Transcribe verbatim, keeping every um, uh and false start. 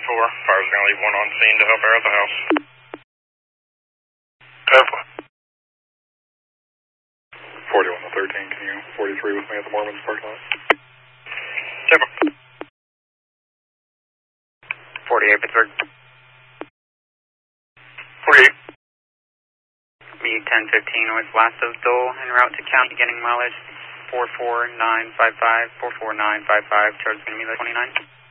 four. Fire's going to leave one on scene to help air out the house. Temple. forty-one to thirteen, can you forty-three with me at the Mormons parking lot? Temple. forty-eight, Pittsburgh. forty-eight. B ten fifteen West Last of Dole, en route to county, getting mileage four four nine five five, four four nine five five, charge going to be the twenty-nine.